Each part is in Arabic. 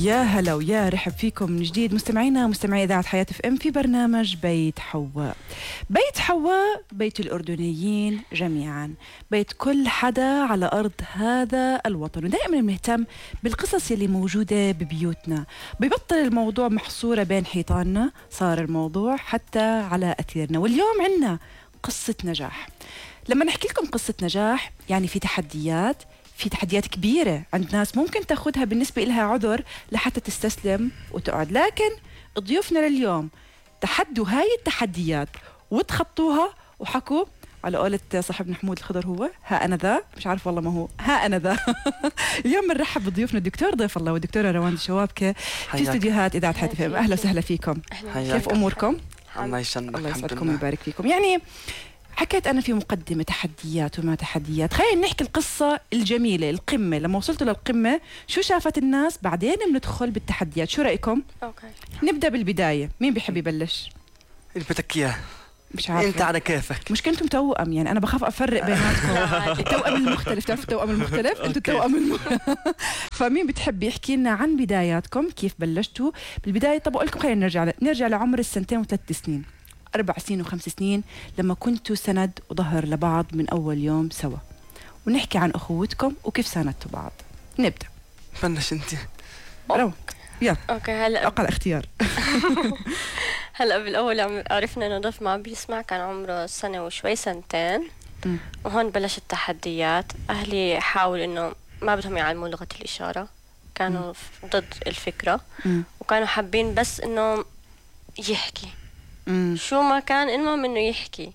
يا هلا ويا رحب فيكم من جديد مستمعينا مستمعي إذاعة حياة اف ام في برنامج بيت حواء. بيت حواء بيت الأردنيين جميعا، بيت كل حدا على أرض هذا الوطن، ودائما بنهتم بالقصص اللي موجودة ببيوتنا. بيبطل الموضوع محصورة بين حيطاننا، صار الموضوع حتى على أثيرنا. واليوم عنا قصة نجاح. لما نحكي لكم قصة نجاح يعني في تحديات كبيرة عند ناس ممكن تاخدها بالنسبة لها عذر لحتى تستسلم وتقعد، لكن ضيوفنا لليوم تحدوا هاي التحديات وتخطوها وحكوا على قولة صاحبنا حمود الخضر، هو ها أنا ذا، مش عارف والله ما هو ها أنا ذا. اليوم بنرحب بضيوفنا الدكتور ضيف الله والدكتورة روان الشوابكة في استديوهات إذاعة حياة اف ام. أهلا وسهلا فيكم. كيف أموركم؟ الله يسلمك. الله يسعدكم ويبارك فيكم. يعني حكيت أنا في مقدمة تحديات وما تحديات، خلينا نحكي القصة الجميلة، القمة. لما وصلتوا للقمة شو شافت الناس؟ بعدين بندخل بالتحديات. شو رأيكم؟ اوكي، نبدأ بالبداية. مين بيحب يبلش؟ اللي بدك اياه مش عارفة، انت على كيفك. مشكلتكم توأم، يعني أنا بخاف أفرق بيناتكم. التوأم المختلف، تعرف التوأم المختلف؟ أنتوا التوأم فمين بتحب يحكي لنا عن بداياتكم؟ كيف بلشتوا بالبداية؟ طب أقول لكم خلينا نرجع لعمر السنتين وثلاث سنين، 4 سنين و5 سنين، لما كنتوا سند وظهر لبعض من أول يوم سوا، ونحكي عن أخوتكم وكيف ساندتوا بعض. نبدأ. بلش انت. رو يلا. اوكي. هلا أقل اختيار. هلا بالاول عرفنا انه ضيف ما بيسمع، كان عمره سنه وشوي، سنتين. وهون بلشت التحديات. اهلي حاولوا انه ما بدهم يعلموا لغه الاشاره، كانوا ضد الفكره، وكانوا حابين بس انه يحكي شو ما كان، المهم انه يحكي.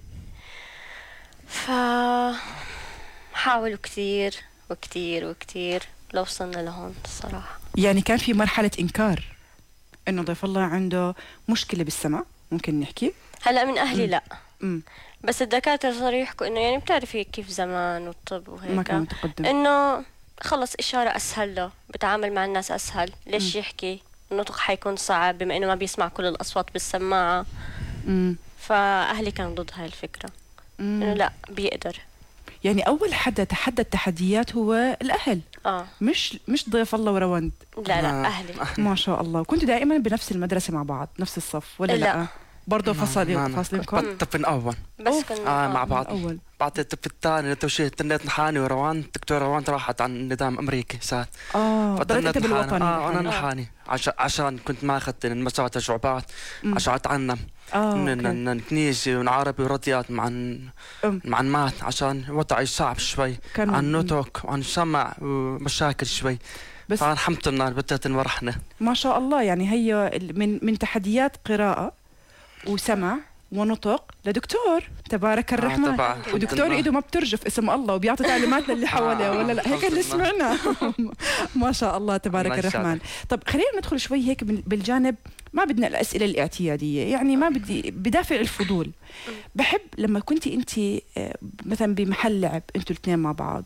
حاولوا كثير وكثير وكثير لو وصلنا لهون الصراحة. يعني كان في مرحلة إنكار إنه ضيف الله عنده مشكلة بالسمع، ممكن نحكي؟ هلا من أهلي لا، بس الدكاترة صاروا يحكوا إنه يعني بتعرفي كيف زمان والطب وهيك، ما كان متقدم، إنه خلص إشارة أسهل له، بتعامل مع الناس أسهل، ليش يحكي؟ النطق حيكون صعب بما إنه ما بيسمع كل الأصوات بالسماعة. فأهلي كانوا ضد هاي الفكرة، إنه لا بيقدر. يعني أول حدا تحدى التحديات هو الأهل، مش ضيف الله وروند. لا أهلي. ما شاء الله. كنتوا دائما بنفس المدرسة مع بعض، نفس الصف ولا لا؟ برضه فاصلينكم؟ الطب الأول بس كنا مع بعض. بعد الطب الثاني توشيت تنيت نحاني وروان، الدكتورة روان راحت عن نظام أمريكي صار. ضليت أنت بالوطني. أنا نحاني عشان كنت ما أخذت المساوات الجعبات، عشان أتعلم من كنيسي وعربي ورياضيات مع المات، عشان وضعي صعب شوي عن نطق وعن سمع ومشاكل شوي. بس الحمد لله بدأت نورحنا ما شاء الله. يعني هي من تحديات قراءة وسمع ونطق لدكتور تبارك الرحمن. ودكتور ايده ما بترجف اسم الله وبيعطي تعليمات للي حواليه ولا لا؟ هيك اللي سمعنا. ما شاء الله تبارك الرحمن. طب خلينا ندخل شوي هيك بالجانب، ما بدنا الأسئلة الاعتيادية، يعني ما بدافع الفضول. بحب لما كنتي انت مثلا بمحل لعب انتوا الاثنين مع بعض،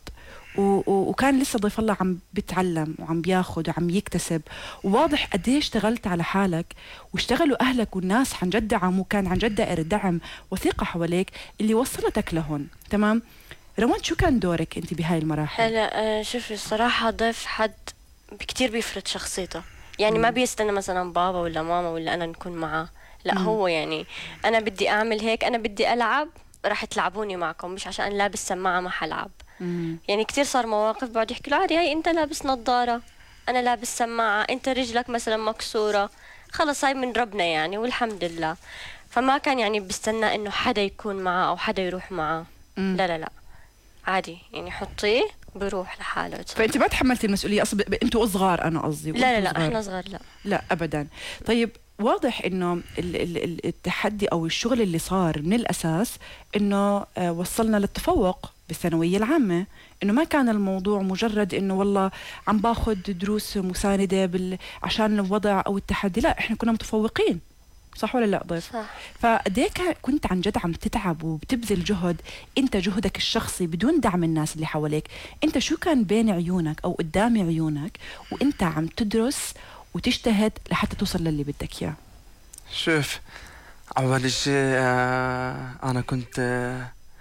وكان لسه ضيف الله عم بتعلم وعم بياخد وعم يكتسب، وواضح قد ايه اشتغلت على حالك واشتغلوا اهلك والناس عن جد دعموا، كان عن جد دائرة دعم وثقة حواليك اللي وصلتك لهون. تمام. روان شو كان دورك انت بهاي المراحل؟ هلا شوفي الصراحة ضيف حد كتير بيفرض شخصيته، يعني ما بيستنى مثلا بابا ولا ماما ولا انا نكون معاه، لا هو يعني انا بدي اعمل هيك، انا بدي العب، راح تلعبوني معكم، مش عشان لابس سماعة ما حلعب. يعني كتير صار مواقف بعد يحكي له عادي، هاي انت لابس نظارة، انا لابس سماعة، انت رجلك مثلا مكسورة، خلص هاي من ربنا يعني والحمد لله. فما كان يعني بستنى انه حدا يكون معه او حدا يروح معه. لا عادي، يعني حطيه بروح لحاله. فانت ما تحملتي المسؤولية اصلا؟ انتوا صغار، انا قصدي. لا احنا صغار لا ابدا. طيب واضح انه التحدي او الشغل اللي صار من الاساس انه وصلنا للتفوق بالثانويه العامه، انه ما كان الموضوع مجرد انه والله عم باخذ دروس مسانده عشان الوضع او التحدي، لا احنا كنا متفوقين، صح ولا لا ضيف؟ صح. فقديه كنت عن جد عم تتعب وبتبذل جهد، انت جهدك الشخصي بدون دعم الناس اللي حواليك. انت شو كان بين عيونك او قدام عيونك وانت عم تدرس وتجتهد لحتى توصل للي بدك اياه؟ شوف، أول شيء أنا كنت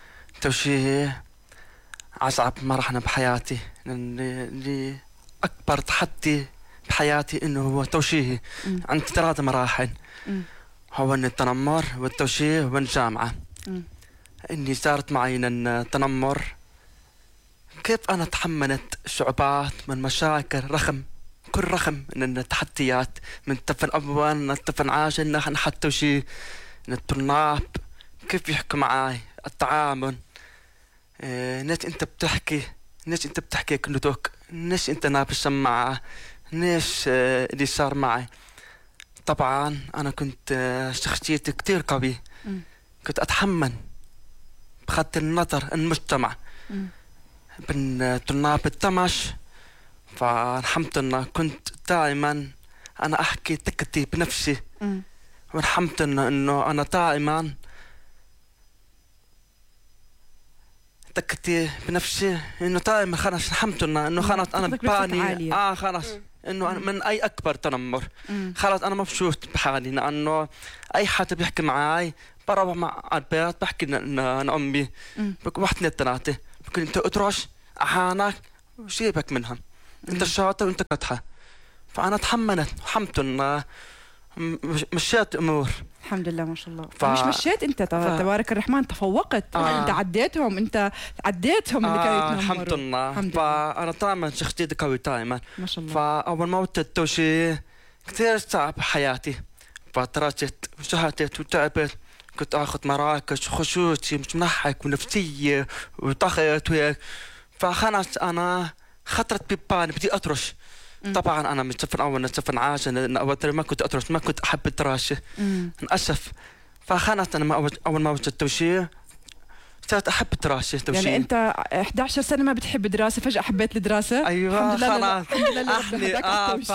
توشيه أصعب مرحلة بحياتي، اللي أكبر تحدي بحياتي إنه هو توجيهي. عندي 3 مراحل، هو التنمر والتوجيه والجامعة. إني صارت معي التنمر، كيف أنا تحملت صعوبات من مشاكل رخم من التحديات، من الطفل الأول من الطفل العاشر نحن حتى شيء من الطلاب كيف يحكوا معي، التعامل. ليش أنت بتحكي كندوك، ليش أنت ناب السماعة، ليش اللي صار معي. طبعا أنا كنت شخصيتي كتير قوي، كنت أتحمل بغض النظر المجتمع من طلاب التمش. فالحمد لله كنت دائما أنا أحكي تكتي بنفسي، والحمد لله إنه أنا دائما تكتي بنفسي، إنه دائما خلاص الحمد لله إنه خلاص أنا باني خلاص إنه من أي أكبر تنمر خلاص أنا مبسوط بحالي، لأنه أي حد بيحكي معي بروح مع البيت بحكي أنا أمي بقول 1 2 3 بقول أنت أطرش أحانك وشيبك منهم، أنت شاطر وأنت كتحة. فأنا تحملت الحمد لله، مشيت أمور الحمد لله ما شاء الله. مش مشيت انت تبارك الرحمن، تفوقت. انت عديتهم اللي كانوا يتنمروا. الحمد لله. فانا دائما شخصيتي قوية دائما ما شاء الله. فاول ما وصلت التوجيه كثير صعب حياتي، فترجت وشهدت وتعبت، كنت اخذ مراكز خشوشي مش منحك ونفسية وضغط وهيك. فخلص انا خطرت ببالي بدي اطرش. طبعا انا من الصف الاول للصف العاشر اول ما كنت اطرش، ما كنت احب الدراسه للاسف. فخلص انا اول ما وجدت التوجيه صرت احب الدراسه. يعني انت 11 سنه ما بتحب الدراسه، فجاه حبيت الدراسه. ايوه خلاص احني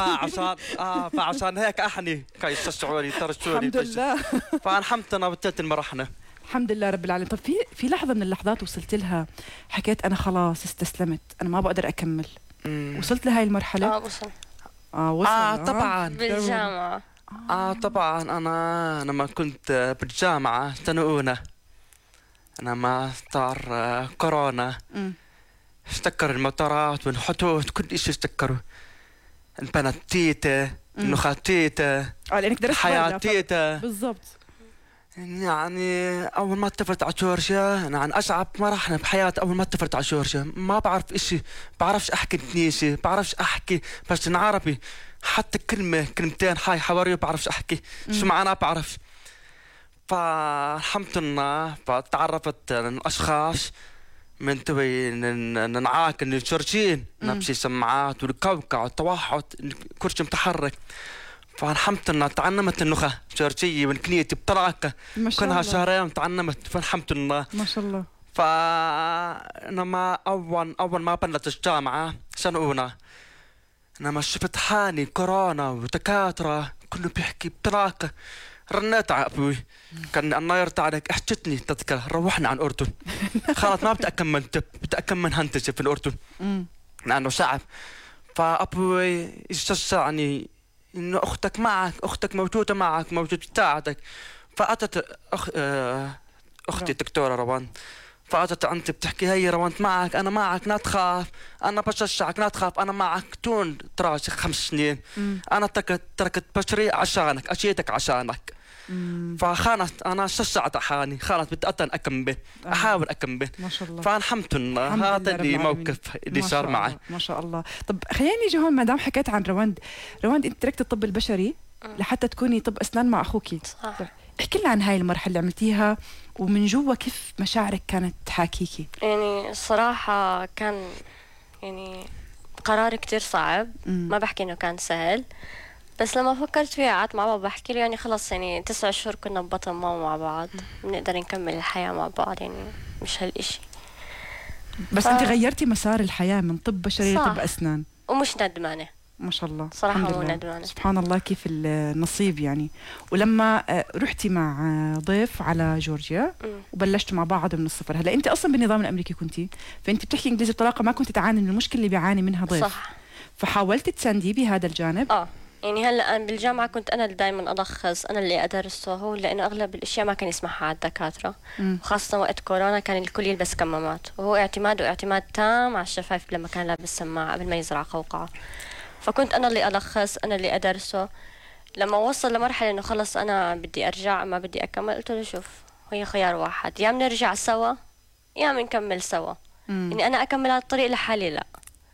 فعشان هيك احني كيف الشعوري ترشوني. الحمد لله. فالحمد لله وصلت المرحله الحمد لله رب العالمين. طب في لحظه من اللحظات وصلت لها حكيت انا خلاص استسلمت، انا ما بقدر اكمل، وصلت لهي المرحله؟ وصل طبعا بالجامعه. طبعا انا لما كنت بالجامعه سنه اولى، انا ما صار كورونا استكر المطارات والحدود كل شيء استكروا، البنات تيتا النخات تيتا لانك درست حياة تيتا بالضبط. يعني اول ما اتفرت على جورجيا يعني اصعب مرحله بحياتي. اول ما اتفرت على جورجيا ما بعرف اشي، بعرفش احكي انجليزي، بعرفش احكي بس عربي، حتى كلمتين هاي حواري بعرفش احكي شو معناها بعرف. فالحمد لله فتعرفت الاشخاص من توي نعاك الجورجيين نفسي سماعات والكوكع والتوحد كرسي متحرك. فالحمد لله تعلمت اللغة الجورجية والكنيتي بطلاقة كلها شهرين تعلمت. فالحمد لله ما شاء الله. فأنا أول ما بلشت الجامعة سنة أولى لما شفت حالي كورونا ودكاترة كله بيحكي بطلاقة، رنيت على أبوي كان الله يرضى عليك احجتني تذكر روحنا عن الأردن خلاص ما بدي أكمل طب، بدي أكمل هندسة في الأردن لأنه صعب. فأبوي شجعني إنه أختك معك، أختك موجودة معك، موجودة تساعدك. فأتت أختي دكتورة روان، فأتت أنت بتحكي هي روان معك، أنا معك لا تخاف، أنا بشجعك لا تخاف، أنا معك دون دراسة 5 سنين. أنا تركت بشري عشانك، أشيتك عشانك. فخانت أنا شجعت حالي خلاص بدي أكمل أحاول أكمل. ما شاء الله. فالحمد لله هذا اللي موقف اللي صار معي. ما شاء الله. طب خليني نيجي هون ما دام حكيت عن روند أنت تركت الطب البشري لحتى تكوني طب أسنان مع أخوكي. صح. احكي لنا عن هاي المرحلة اللي عملتيها ومن جوا كيف مشاعرك كانت تحاكيكي. يعني الصراحة كان يعني قرار كتير صعب، ما بحكي إنه كان سهل، بس لما فكرت فيها قعدت مع بابا بحكي له يعني خلص يعني 9 شهور كنا ببطن ماما مع بعض، بنقدر نكمل الحياة مع بعض، يعني مش هالإشي. بس أنت غيرتي مسار الحياة من طب بشري لطب أسنان ومش ندمانة ما شاء الله. صراحة مو ندمانة. سبحان الله كيف النصيب يعني. ولما رحتي مع ضيف على جورجيا وبلشتوا مع بعض من الصفر، هلا أنت أصلا بالنظام الأمريكي كنتي، فأنت بتحكي إنجليزي بطلاقة، ما كنت تعاني من المشكلة اللي بيعاني منها ضيف. صح. فحاولتي تسانديه بهذا الجانب؟ يعني هلا أنا بالجامعة كنت أنا اللي دائما ألخص، أنا اللي أدرسه هو، لأنه أغلب الأشياء ما كان يسمعها على الدكاترة، وخاصة وقت كورونا كان الكل يلبس كمامات، وهو اعتماد تام على الشفايف لما كان لابس سماعة قبل ما يزرع قوقعة. فكنت أنا اللي ألخص، أنا اللي أدرسه. لما وصل لمرحلة إنه خلص أنا بدي أرجع ما بدي أكمل، قلت له شوف هي خيار واحد، يا بنرجع سوا يا بنكمل سوا. يعني أنا أكمل على الطريق لحالي لا.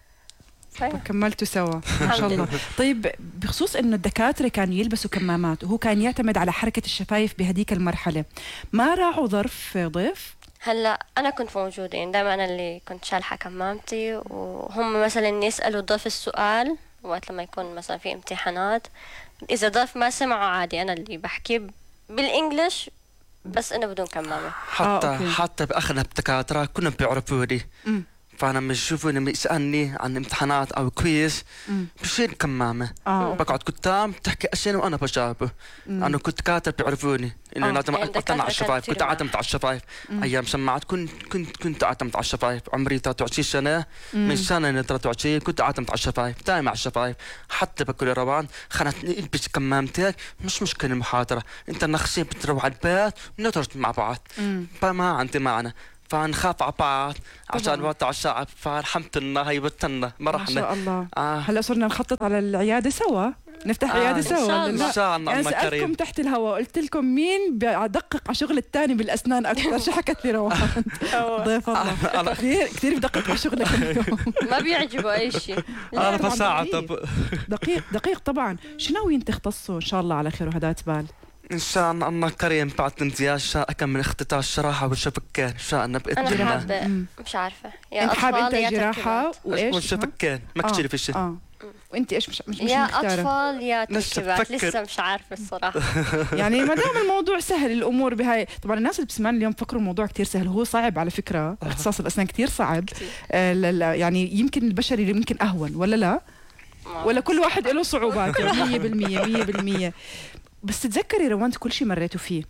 كملتوا سوا ما شاء الله. طيب بخصوص انه الدكاتره كانوا يلبسوا كمامات وهو كان يعتمد على حركه الشفايف بهديك المرحله، ما راعوا ظرف ضيف؟ هلا انا كنت موجوده، يعني دائما انا اللي كنت شالحه كمامتي، وهم مثلا يسالوا الضيف السؤال وقت لما يكون مثلا في امتحانات، اذا ضيف ما سمعه عادي انا اللي بحكي بالانجلش بس انه بدون كمامه. حتى باخذنا الدكاتره كنا بيعرفوني، فأنا لما يشوفوني يسألني عن امتحانات أو كويز بشيل كمامة، بقعد قدام بتحكي أشياء وأنا بجاوبه. أنا كنت كاتب بيعرفوني إنه لازم أطلع على الشفايف، كنت أعتمد على الشفايف. أيام سماعات كنت أعتمد على الشفايف. عمري 23 سنة، من سنة ل 23 كنت أعتمد على الشفايف، دائما على الشفايف. حتى بكل روان خلتني ألبس كمامتك، مش مشكلة المحاضرة، أنت نخسي بتروح على البيت ندرس مع بعض، فما عندي معنى. فنخاف على بعض عشان وقت الشعب، فالحمد لله هي بتنا مرحنا ما شاء الله. هلا صرنا نخطط على العياده سوا، نفتح عياده سوا ان شاء الله. يعني سألتكم تحت الهواء قلت لكم مين بدقق على شغل الثاني بالاسنان اكثر، شو حكت لي روان؟ ضيف الله كثير بدقق على شغلك اليوم. ما بيعجبه اي شيء. انا بساعده دقيق طبعا. شو ناويين تختصوا ان شاء الله على خير وهداية بال؟ ان شاء الله كريم بعد امتياز اكمل اختتال الجراحه والشفكين ان شاء الله باذن الله. انا حابه مش عارفه يا انت حابه انت جراحه وايش والشفكين ما كثير في شيء. وانت ايش مش يا اطفال يا تركيبات لسه مش عارفه الصراحه. يعني ما دام الموضوع سهل الامور بهاي. طبعا الناس اللي بتسمعنا اليوم فكروا الموضوع كثير سهل، هو صعب على فكره. اختصاص الاسنان كثير صعب. يعني يمكن البشري يمكن اهون ولا لا، ولا كل واحد له صعوباته. 100%. بس تتذكري روانت كل شيء مريتوا فيه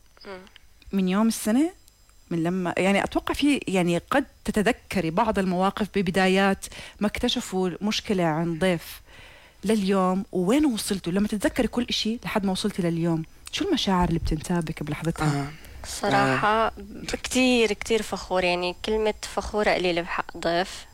من يوم السنة، من لما يعني أتوقع في يعني قد تتذكري بعض المواقف ببدايات ما اكتشفوا مشكلة عند ضيف لليوم، وين وصلتوا لما تتذكري كل شيء لحد ما وصلتي لليوم؟ شو المشاعر اللي بتنتابك بلحظتها؟ صراحة كتير فخور. يعني كلمة فخورة قليلة بحق ضيف.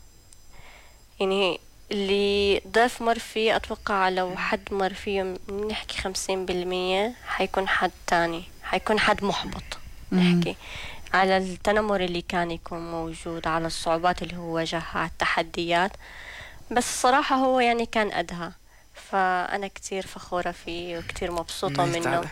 يعني اللي ضيف مر فيه أتوقع لو حد مر فيه نحكي 50% حيكون حد تاني، حيكون حد محبط. نحكي على التنمر اللي كان يكون موجود، على الصعوبات اللي هو واجهها، على التحديات. بس صراحة هو يعني كان قدها، فأنا كتير فخورة فيه وكتير مبسوطة منه.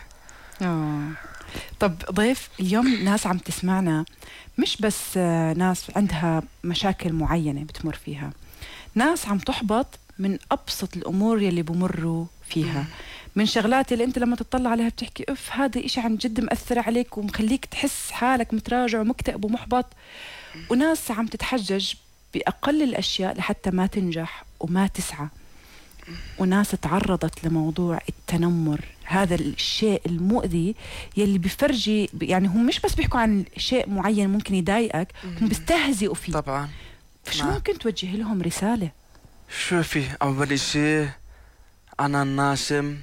طب ضيف اليوم ناس عم تسمعنا، مش بس ناس عندها مشاكل معينة بتمر فيها، ناس عم تحبط من أبسط الأمور يلي بمروا فيها، من شغلات اللي أنت لما تطلع عليها بتحكي أف هذا إشي عن جد مأثر عليك ومخليك تحس حالك متراجع ومكتئب ومحبط. وناس عم تتحجج بأقل الأشياء لحتى ما تنجح وما تسعى. وناس تعرضت لموضوع التنمر، هذا الشيء المؤذي يلي بفرجي يعني هم مش بس بيحكوا عن شيء معين ممكن يضايقك، هم بيستهزئوا فيه طبعا. فشو ممكن توجه لهم رسالة؟ شوفي أول شيء أنا ناسم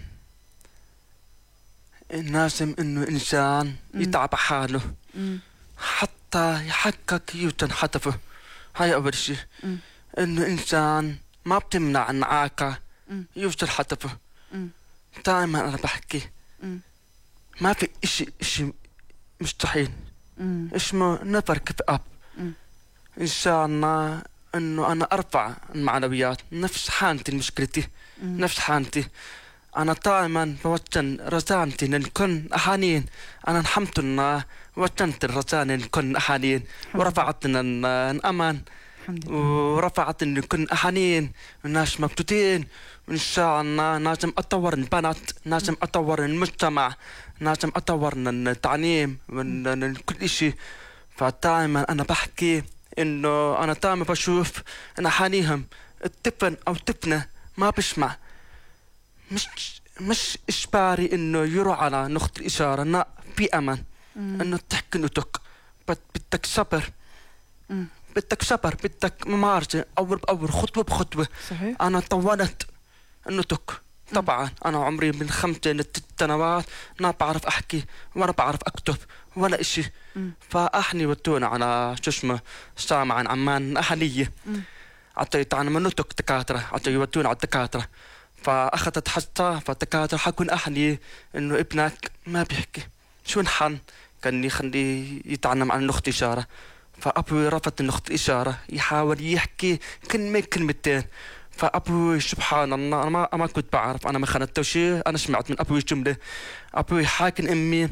إنه إنسان يتعب حاله حتى يحقق يوتن هدفه. هاي أول شيء. إنه إنسان ما بتمنع إعاقة يوصل هدفه. دائما أنا بحكي ما في إشي مستحيل، اسمه never give up. إن شاء الله إنه أنا أرفع المعنويات، نفس حالتي مشكلتي نفس حالتي. أنا دائما بوجن رسالتي لكل أحانين. أنا الحمد لله وجنت الرسالة لكل أحانين ورفعت لنا الأمان ورفعت لكل أحانين الناس مبسوطين. وإن شاء الله لازم أطور البنات، لازم أطور المجتمع، لازم أطور التعليم وكل شيء. فدائما أنا بحكي إنه أنا دائما بشوف إن أحانيهم الطفل أو طفلة ما بسمع، مش إجباري إنه يروح على نقطة الإشارة، لا في أمان إنه تحكي نطق. بدك صبر، بدك صبر، بدك ممارسة أول بأول خطوة بخطوة. صحيح. أنا طولت النطق طبعا. أنا عمري من 5 ل 6 سنوات ما بعرف أحكي ولا بعرف أكتب ولا إشي. فأحني ودونا على شو اسمه جامعة عمان أهلية. حتى يتعلموا دكاترة حتى يودون على الدكاترة. فأخذت حصة فالدكاترة حكون أهلي إنه ابنك ما بيحكي شو نحن كان يخليه يتعلم عن لغة إشارة. فأبوي رفض لغة إشارة يحاول يحكي كلمتين. فأبوي سبحان الله أنا ما كنت بعرف أنا ما خنته شيء. أنا سمعت من أبوي جملة أبوي حاكن أمي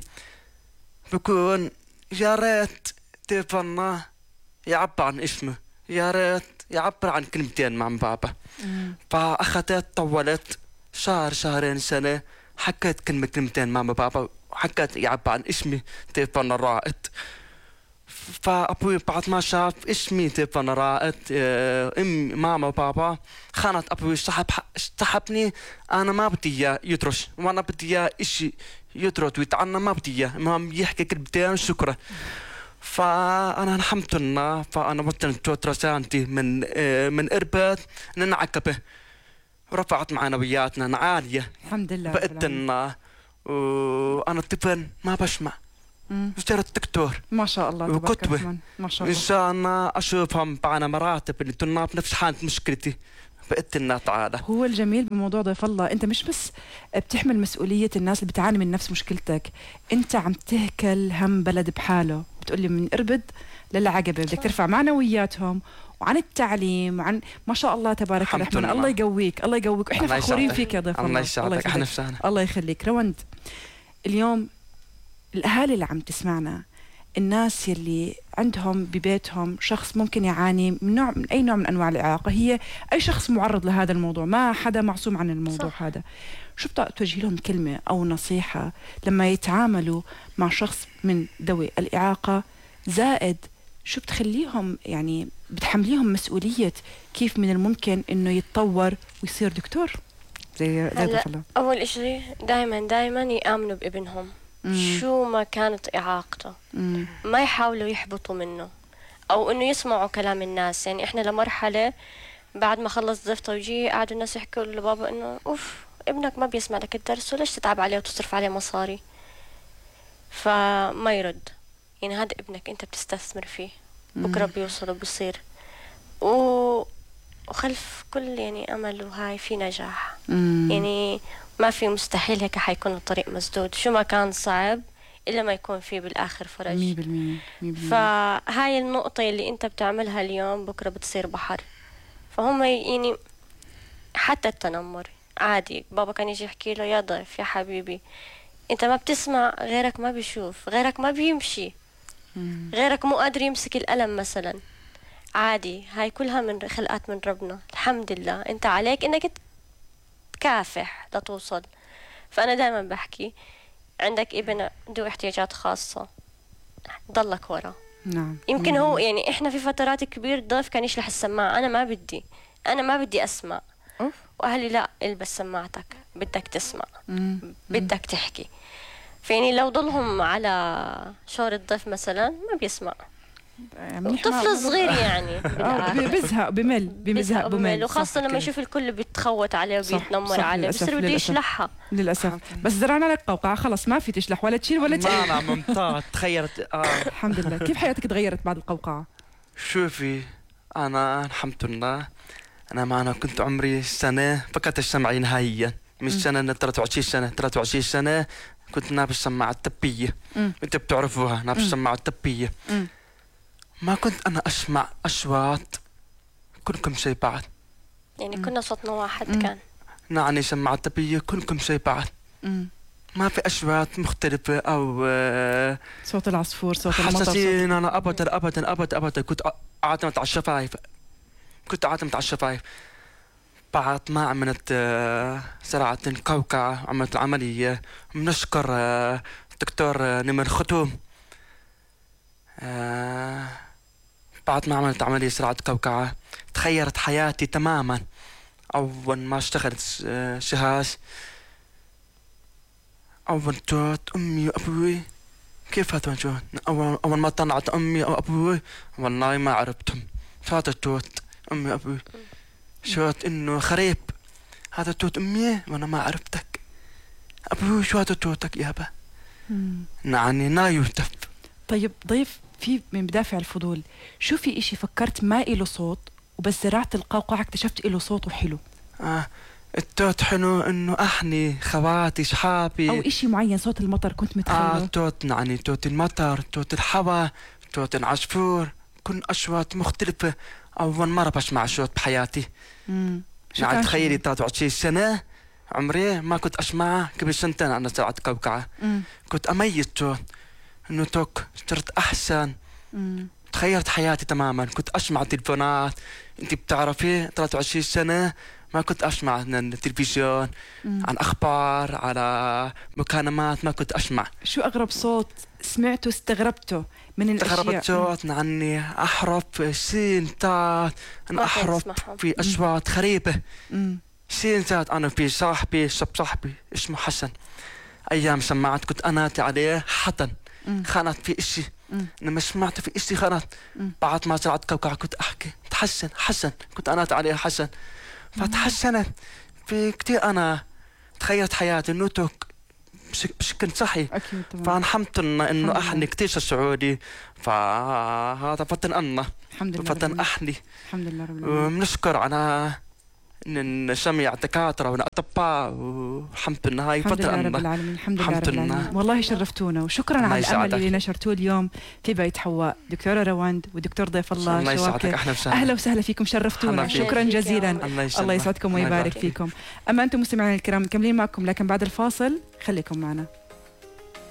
بكون يا ريت تفنى يعبر عن اسمه يا ريت يعبر عن كلمتين مع بابا. فأخذت طولت شهرين سنة حكيت كلمتين مع بابا حكيت يعبر عن اسمي تفنى رائد. فأبوي بعد ما شاف اسمي تفنى رائد أمي ماما وبابا خانت أبوي سحبني. أنا ما بدي إياه يدرس وأنا بدي إياه إشي يدرس ويتعلم ما بدي إياه المهم يحكي كلمتين شكرا. فأنا الحمد لله فأنا وصلت رسالتي من إربد لنعقبة ورفعت معنوياتنا عالية الحمد لله بقيت لنا. وأنا طفل ما بسمع اشتريت دكتور ما شاء الله تبارك الرحمن ما شاء الله. إن شاء الله أشوفهم بعنا مراتب اللي طلاب نفس حالة مشكلتي بقيت لنا تعالى. هو الجميل بموضوع ضيف الله أنت مش بس بتحمل مسؤولية الناس اللي بتعاني من نفس مشكلتك أنت عم تهكل هم بلد بحاله. بتقولي من إربد للعقبة بدك ترفع معنوياتهم وعن التعليم وعن ما شاء الله تبارك الرحمن. الله يقويك الله يقويك. احنا فخورين فيك يا ضيف الله. الله يخليك. روند اليوم الأهالي اللي عم تسمعنا الناس يلي عندهم ببيتهم شخص ممكن يعاني من أي نوع من أنواع الإعاقة هي أي شخص معرض لهذا الموضوع ما حدا معصوم عن الموضوع صح. هذا شو بتوجه لهم كلمة أو نصيحة لما يتعاملوا مع شخص من ذوي الإعاقة زائد شو بتخليهم يعني بتحمليهم مسؤولية كيف من الممكن إنه يتطور ويصير دكتور زي أول إشي دائما يآمنوا بابنهم شو ما كانت إعاقته ما يحاولوا يحبطوا منه أو إنه يسمعوا كلام الناس. يعني إحنا لمرحلة بعد ما خلص ضيف توجيه قعدوا الناس يحكوا لبابا إنه أوف ابنك ما بيسمع لك الدرس وليش تتعب عليه وتصرف عليه مصاري. فما يرد يعني هذا ابنك أنت بتستثمر فيه بكرة بيوصل وبيصير وخلف كل يعني أمل وهاي في نجاح. يعني ما في مستحيل هيك حيكون الطريق مسدود شو ما كان صعب إلا ما يكون فيه بالآخر فرج 100%. فهاي النقطة اللي أنت بتعملها اليوم بكرة بتصير بحر. فهم يعني حتى التنمر عادي. بابا كان يجي يحكي له يا ضيف يا حبيبي أنت ما بتسمع غيرك ما بيشوف غيرك ما بيمشي غيرك مو قادر يمسك القلم مثلا عادي. هاي كلها من خلقات من ربنا الحمد لله. أنت عليك إنك كافح لتوصل. فأنا دائما بحكي عندك ابن ذو احتياجات خاصة ضلك ورا. نعم. يمكن هو يعني إحنا في فترات كبير ضيف كان يشلح السماعة أنا ما بدي أسمع وأهلي لا البس سماعتك بدك تسمع بدك تحكي. فيعني لو ضلهم على شور الضيف مثلا ما بيسمع طفل صغير يعني بيزهق بمل وخاصة لما يشوف الكل بيتخوت عليه وبيتنمر عليه بصير بده يشلحها للأسف. بس زرعنا لك قوقعة خلاص ما في تشلح ولا تشيل ولا تشيل. ما ممتاز تغيرت الحمد لله. كيف حياتك تغيرت بعد القوقعة؟ شوفي أنا الحمد لله أنا كنت عمري سنة فقط السمعي نهائيا من سنة 23 سنة كنت نابس السماعة الطبية. انت بتعرفوها نابس السماعة الطبية. ما كنت أنا أسمع أصوات كلكم زي بعض يعني كنا صوتنا واحد كان نعني سماعة طبية كلكم زي بعض ما في أصوات مختلفة أو صوت العصفور صوت المطر حساسين. أنا أبدا كنت أعتمد على الشفايف. بعد ما عملت زراعة القوقعة عملت العملية بنشكر الدكتور نمر ختوم. بعد ما عملت عملية زراعة قوقعة تغيرت حياتي تماما. أول ما اشتغلت شهاز أول جوت أمي وأبوي كيف هذا جوت أول ما طلعت أمي وأبوي والله ما عرفتهم. هذا جوت أمي وأبوي شوت إنه خريب هذا جوت أمي وأنا ما عرفتك أبوي شو هذا جوتك يابا يعني نايوتف. طيب ضيف في من بدافع الفضول شو في إشي فكرت ما إله صوت وبس زرعت القوقعة اكتشفت له صوته حلو؟ التوت حلو انه احني خواتي صحابي، او اشي معين، صوت المطر كنت متخيله؟ توت يعني توت المطر، توت الهواء، توت العصفور، كل اصوات مختلفة. اول مرة بسمع صوت بحياتي. يعني تخيلي 23 سنة عمري ما كنت اسمعها. قبل سنتين انا زرعت قوقعة، كنت اميز صوت انه توك صرت احسن. تغيرت حياتي تماما. كنت اسمع تلفونات، انت بتعرفي 23 سنة ما كنت اسمع عن التلفزيون، عن اخبار، على مكالمات، ما كنت اسمع. شو اغرب صوت سمعته استغربته من الاشياء؟ استغربت صوت عني احرف سين تات، انا احرف في اصوات غريبة. سين تات. انا في صاحبي اسمه حسن، ايام سمعت كنت اناتي عليه حطن، خانت في اشي. لما سمعت في اشي خانت. بعد ما زرعت قوقعة كنت احكي تحسن حسن، كنت اناتي عليه حسن، فتحسنت في كتير. انا تغيرت حياتي انه توك بشكل صحي. فانا حمدت انه احني كتير سعودي، فهذا فضل الله. الحمد لله فضل احني. الحمد لله رب العالمين. وبنشكر على ان سمع دكاتره واطباء، والحمد لله هاي فضل الله. رب العالمين. الحمد لله رب العالمين. والله شرفتونا، وشكرا على الامل اللي نشرتوه اليوم في بيت حواء. دكتوره روند ودكتور ضيف الله شواكر، اهلا وسهلا فيكم، شرفتونا. شكرا جزيلا. الله يسعدكم ويبارك فيكم. اما انتم مستمعينا الكرام مكملين معكم، لكن بعد الفاصل خليكم معنا.